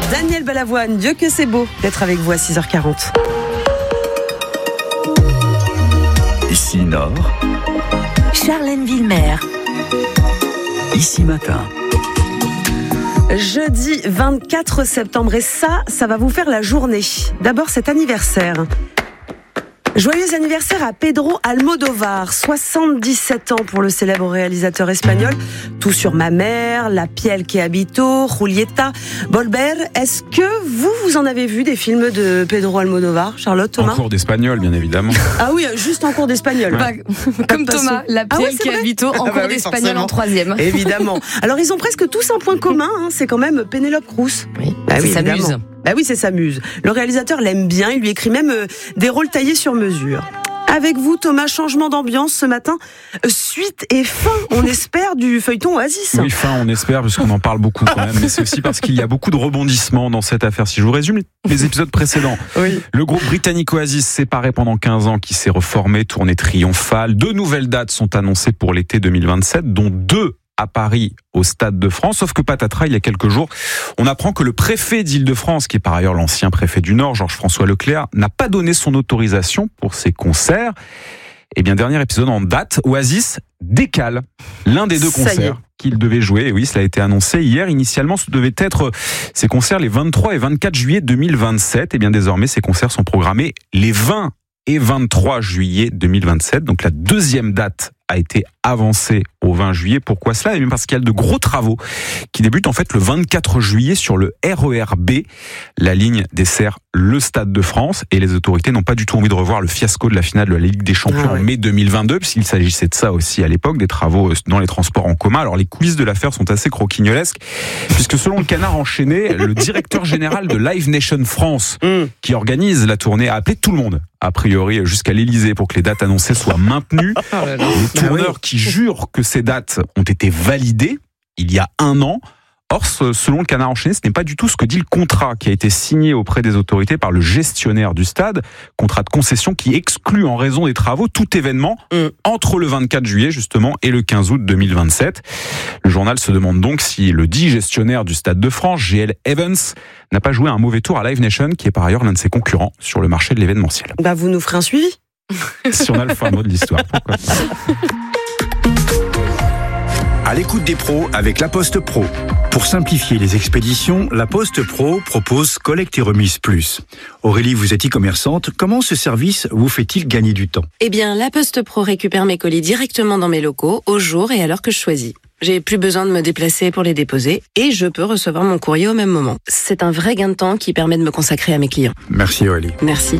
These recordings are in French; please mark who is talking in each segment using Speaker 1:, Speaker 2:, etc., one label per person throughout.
Speaker 1: Daniel Balavoine, Dieu que c'est beau d'être avec vous à 6h40.
Speaker 2: Ici Nord,
Speaker 3: Charlène Villemer.
Speaker 2: Ici Matin.
Speaker 1: Jeudi 24 septembre et ça va vous faire la journée. D'abord cet anniversaire. Joyeux anniversaire à Pedro Almodóvar, 77 ans pour le célèbre réalisateur espagnol. Tout sur ma mère, La piel que habito, Julieta, Volver. Est-ce que vous en avez vu des films de Pedro Almodóvar, Charlotte, Thomas?
Speaker 4: En cours d'espagnol, bien évidemment.
Speaker 1: Ah oui, juste en cours d'espagnol.
Speaker 4: Ouais.
Speaker 5: Comme Thomas, La piel que habito, en cours d'espagnol en 3e.
Speaker 1: Évidemment. Alors ils ont presque tous un point commun, c'est quand même Pénélope Cruz.
Speaker 5: Oui,
Speaker 1: c'est
Speaker 5: sa
Speaker 1: évidemment.
Speaker 5: muse.
Speaker 1: Bah oui, c'est sa muse. Le réalisateur l'aime bien, il lui écrit même des rôles taillés sur mesure. Avec vous, Thomas, changement d'ambiance ce matin. Suite et fin, on espère, du feuilleton Oasis.
Speaker 4: Oui, fin, on espère, puisqu'on en parle beaucoup quand même. Mais c'est aussi parce qu'il y a beaucoup de rebondissements dans cette affaire. Si je vous résume les épisodes précédents.
Speaker 1: Oui.
Speaker 4: Le groupe britannique Oasis, séparé pendant 15 ans, qui s'est reformé, tournée triomphale. 2 nouvelles dates sont annoncées pour l'été 2027, dont 2 à Paris, au Stade de France. Sauf que patatras, il y a quelques jours, on apprend que le préfet d'Île-de-France, qui est par ailleurs l'ancien préfet du Nord, Georges-François Leclerc, n'a pas donné son autorisation pour ses concerts. Et bien, dernier épisode en date, Oasis décale l'un des 2 concerts qu'il devait jouer. Et oui, cela a été annoncé hier. Initialement, ce devait être ces concerts les 23 et 24 juillet 2027. Et bien, désormais, ces concerts sont programmés les 20 et 23 juillet 2027. Donc, la deuxième date a été avancée au 20 juillet. Pourquoi cela? Eh bien parce qu'il y a de gros travaux qui débutent en fait le 24 juillet sur le RER B. La ligne dessert le Stade de France et les autorités n'ont pas du tout envie de revoir le fiasco de la finale de la Ligue des Champions en mai 2022, puisqu'il s'agissait de ça aussi à l'époque, des travaux dans les transports en commun. Alors les coulisses de l'affaire sont assez croquignolesques, puisque selon le Canard enchaîné, le directeur général de Live Nation France, qui organise la tournée, a appelé tout le monde, a priori jusqu'à l'Elysée, pour que les dates annoncées soient maintenues. Les tourneurs qui jurent que ces dates ont été validées il y a 1 an. Or, selon le Canard enchaîné, ce n'est pas du tout ce que dit le contrat qui a été signé auprès des autorités par le gestionnaire du stade. Contrat de concession qui exclut en raison des travaux tout événement entre le 24 juillet justement et le 15 août 2027. Le journal se demande donc si le dit gestionnaire du Stade de France, GL Evans, n'a pas joué un mauvais tour à Live Nation, qui est par ailleurs l'un de ses concurrents sur le marché de l'événementiel.
Speaker 1: Bah, vous nous ferez un suivi.
Speaker 4: Si on a le fin mot de l'histoire, pourquoi pas.
Speaker 2: À l'écoute des pros avec La Poste Pro. Pour simplifier les expéditions, La Poste Pro propose Collecte et Remise Plus. Aurélie, vous êtes e-commerçante. Comment ce service vous fait-il gagner du temps?
Speaker 6: Eh bien, La Poste Pro récupère mes colis directement dans mes locaux, au jour et à l'heure que je choisis. J'ai plus besoin de me déplacer pour les déposer et je peux recevoir mon courrier au même moment. C'est un vrai gain de temps qui permet de me consacrer à mes clients.
Speaker 2: Merci Aurélie.
Speaker 6: Merci.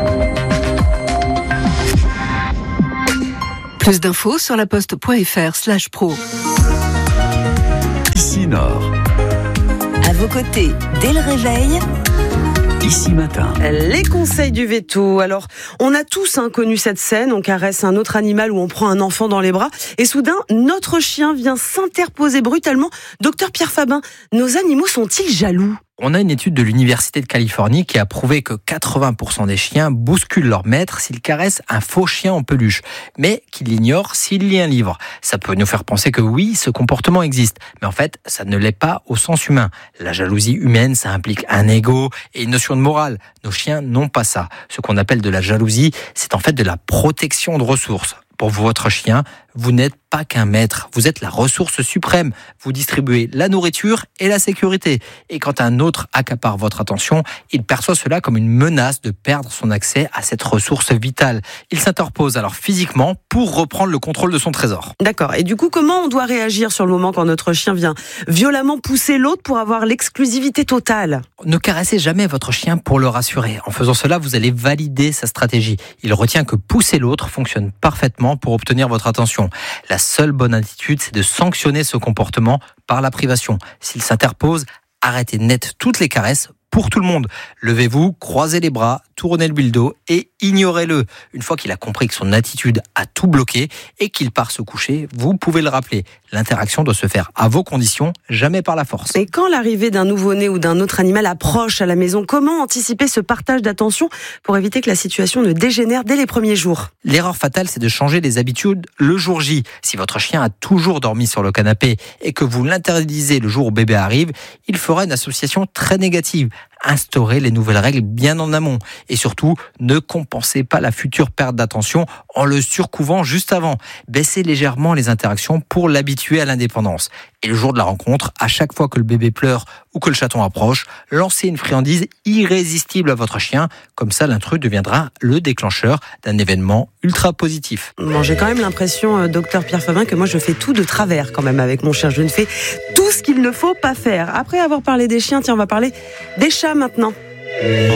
Speaker 3: Plus d'infos sur laposte.fr/pro.
Speaker 2: Ici Nord,
Speaker 3: À vos côtés, dès le réveil,
Speaker 2: Ici Matin.
Speaker 1: Les conseils du veto. Alors, on a tous connu cette scène, on caresse un autre animal ou on prend un enfant dans les bras et soudain, notre chien vient s'interposer brutalement. Docteur Pierre Fabin, nos animaux sont-ils jaloux?
Speaker 7: On a une étude de l'Université de Californie qui a prouvé que 80% des chiens bousculent leur maître s'ils caressent un faux chien en peluche, mais qu'ils l'ignorent s'il lit un livre. Ça peut nous faire penser que oui, ce comportement existe, mais en fait, ça ne l'est pas au sens humain. La jalousie humaine, ça implique un ego et une notion de morale. Nos chiens n'ont pas ça. Ce qu'on appelle de la jalousie, c'est en fait de la protection de ressources. Pour votre chien, vous n'êtes pas qu'un maître, vous êtes la ressource suprême. Vous distribuez la nourriture et la sécurité. Et quand un autre accapare votre attention, il perçoit cela comme une menace de perdre son accès à cette ressource vitale. Il s'interpose alors physiquement pour reprendre le contrôle de son trésor.
Speaker 1: D'accord. Et du coup, comment on doit réagir sur le moment quand notre chien vient violemment pousser l'autre pour avoir l'exclusivité totale?
Speaker 7: Ne caressez jamais votre chien pour le rassurer. En faisant cela, vous allez valider sa stratégie. Il retient que pousser l'autre fonctionne parfaitement pour obtenir votre attention. La seule bonne attitude, c'est de sanctionner ce comportement par la privation. S'il s'interpose, arrêtez net toutes les caresses pour tout le monde. Levez-vous, croisez les bras, tournez-lui le dos et ignorez-le. Une fois qu'il a compris que son attitude a tout bloqué et qu'il part se coucher, vous pouvez le rappeler. L'interaction doit se faire à vos conditions, jamais par la force.
Speaker 1: Et quand l'arrivée d'un nouveau-né ou d'un autre animal approche à la maison, comment anticiper ce partage d'attention pour éviter que la situation ne dégénère dès les premiers jours?
Speaker 7: L'erreur fatale, c'est de changer les habitudes le jour J. Si votre chien a toujours dormi sur le canapé et que vous l'interdisez le jour où bébé arrive, il fera une association très négative. Instaurez les nouvelles règles bien en amont. Et surtout, ne compensez pas la future perte d'attention en le surcouvant juste avant. Baissez légèrement les interactions pour l'habituer à l'indépendance. Et le jour de la rencontre, à chaque fois que le bébé pleure ou que le chaton approche, lancez une friandise irrésistible à votre chien. Comme ça, l'intrus deviendra le déclencheur d'un événement ultra positif.
Speaker 1: Bon, j'ai quand même l'impression, docteur Pierre Fabin, que moi je fais tout de travers quand même avec mon chien. Je ne fais tout ce qu'il ne faut pas faire. Après avoir parlé des chiens, tiens, on va parler des chats maintenant.